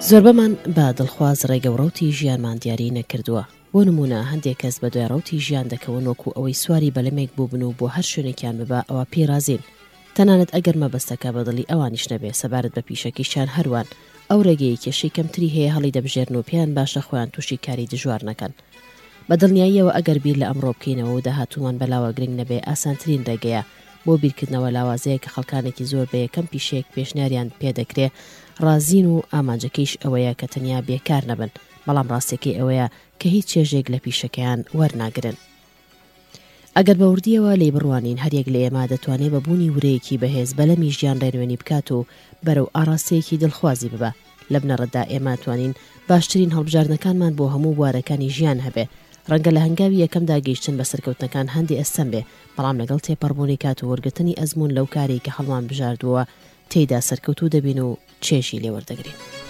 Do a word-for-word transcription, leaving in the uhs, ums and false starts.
زۆربەمان بە دڵخواز ڕێگەوڕەوتی ژیانمان دیاری نەکردووە. بۆ نمونە هەندێک کەس بە دوای ڕەوتی ژیان دەکەون وەکو ئەوەی سواری بەلەمێک بووبن و بۆ هەر شوێنێکیان ببە ئەوە پێی رازین. تەنانەت ئەگەر مەبەستەکە بەدڵی ئەوانیش نەبێ سەبارەت بە پیشەکیشیان هەروان ئەو ڕێگەی کێشەی کەمتری هەیە هەڵی دەبژێرن و پێیان باشە خۆیان تووشی کاری دژوار نەکەن. بە دڵنیاییەوە ئەگەر بیر لە ئەمڕۆ بکەینەوە و داهاتوومان بەلاوە گرنگ نەبێ ئاسانترین ڕێگەیە بۆ بیرکردنەوە لاوازەیە کە خەڵکانێکی زۆر بە یەکەم پیشەیەک پێشنیاریان پێدەکرێ ڕازین و ئامانجەکەیش ئەوەیە کە تەنیا بێکار نەبن، بەڵام ڕاستیەکەی ئەوەیە کە هیچ چێژێک لە پیشەکەیان وەرناگرن. ئەگەر بە وردیەوە لێ بڕوانین هەریەک لە ئێمە دەتوانێت بەبوونی ورەیەکی بەهێز بەلەمی ژیان ڕێنوێنی بکات و بەرەو ئاراستەیەکی دڵخوازی ببە. لە بنەڕەتدا ئێمە توانین باشترین هەڵبژاردنەکانمان بۆ هەموو بوارەکانی ژیان هەبێ. ڕەنگە لە هەنگاوی یەکەمدا گەیشتن بە سەرکەوتنەکان هەندێ ئەستەم بێ، بەڵام لەگەڵ تێپەڕبوونی کات و وەرگرتنی ئەزموون لەو کاری کە هەڵمان بژاردووە تێیدا سەرکەوتوو دەبین و چێژی لێوەردەگرین.